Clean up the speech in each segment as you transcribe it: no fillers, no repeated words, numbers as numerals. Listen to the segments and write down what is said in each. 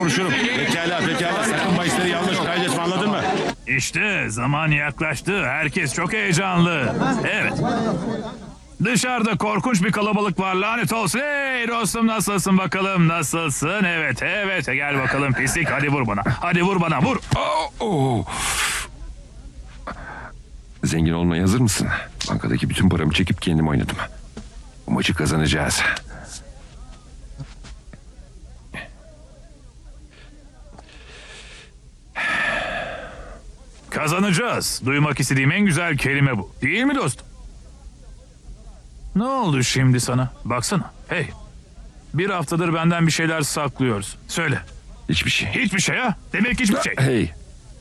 Konuşurum. Pekala. Sakın bahisleri yanlış kaydetme, anladın mı? İşte zaman yaklaştı. Herkes çok heyecanlı. Evet. Dışarıda korkunç bir kalabalık var, lanet olsun. Hey dostum, nasılsın bakalım, nasılsın? Evet, gel bakalım pislik, hadi vur bana. Hadi vur bana, vur. Zengin olmaya hazır mısın? Bankadaki bütün paramı çekip kendim oynadım. Bu maçı kazanacağız. Kazanacağız. Duymak istediğim en güzel kelime bu. Değil mi dostum? Ne oldu şimdi sana? Baksana. Hey. Bir haftadır benden bir şeyler saklıyorsun. Söyle. Hiçbir şey. Hiçbir şey ha? Demek hiçbir şey. Hey,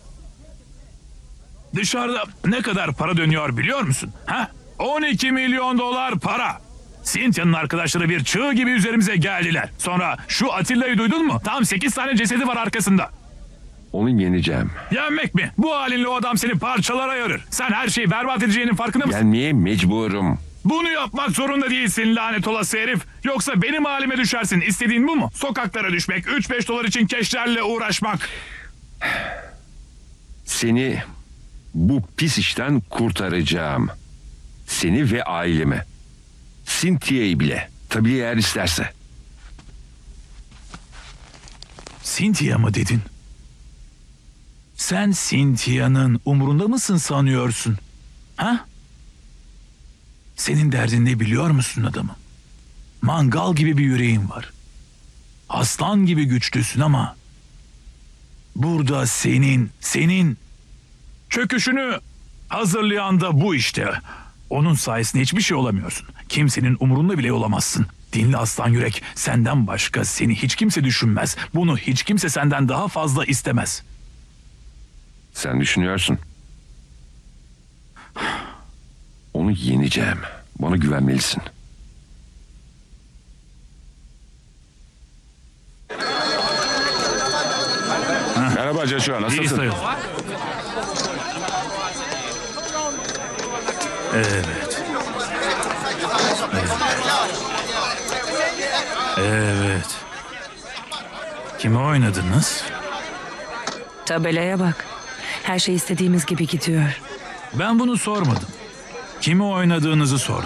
Dışarıda ne kadar para dönüyor biliyor musun? Ha? 12 milyon dolar para. Cynthia'nın arkadaşları bir çığ gibi üzerimize geldiler. Sonra şu Atilla'yı duydun mu? Tam 8 tane cesedi var arkasında. onu yeneceğim. Yenmek mi? Bu halinle o adam seni parçalara ayırır. Sen her şeyi berbat edeceğinin farkında mısın? Gelmeye mecburum. Bunu yapmak zorunda değilsin lanet olası herif. Yoksa benim halime düşersin. İstediğin bu mu? Sokaklara düşmek, 3-5 dolar için keşlerle uğraşmak. Seni bu pis işten kurtaracağım. Seni ve ailemi. Cynthia'yı bile. Tabii eğer isterse. Cynthia mı dedin? Sen Cynthia'nın umurunda mısın sanıyorsun? Ha? Senin derdin ne biliyor musun adamım? Mangal gibi bir yüreğin var. Aslan gibi güçlüsün ama burada senin çöküşünü hazırlayan da bu işte. Onun sayesinde hiçbir şey olamıyorsun. Kimsenin umurunda bile olamazsın. Dinle aslan yürek, senden başka seni hiç kimse düşünmez. Bunu hiç kimse senden daha fazla istemez. Sen düşünüyorsun. Onu yeneceğim. Bana güvenmelisin. Merhaba Joshua, İyi nasılsın? sayıl. Evet. Evet. Kimi oynadınız? Tabelaya bak. Her şey istediğimiz gibi gidiyor. Ben bunu sormadım. Kimi oynadığınızı sordum.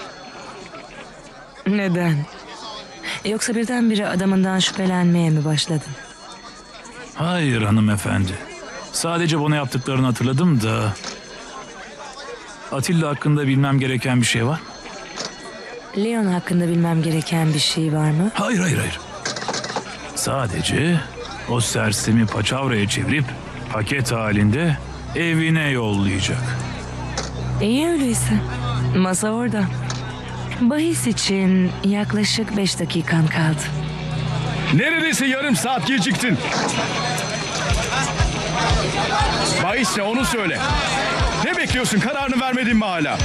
Neden? Yoksa birdenbire adamından şüphelenmeye mi başladın? Hayır hanımefendi. Sadece bana yaptıklarını hatırladım da... Atilla hakkında bilmem gereken bir şey var mı? Leon hakkında bilmem gereken bir şey var mı? Hayır. Sadece o sersemi paçavraya çevirip paket halinde evine yollayacak. İyi öyleyse. Masa orada. Bahis için yaklaşık 5 dakikan kaldı. Neredeyse yarım saat geciktin. Bahis ne, onu söyle. Ne bekliyorsun, kararını vermedin mi hala?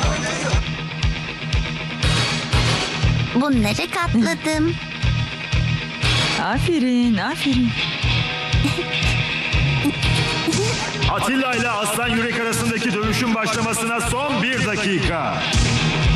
Bunları katladım. Aferin. Atilla ile Aslan Yürek arasındaki dövüşün başlamasına son 1 dakika.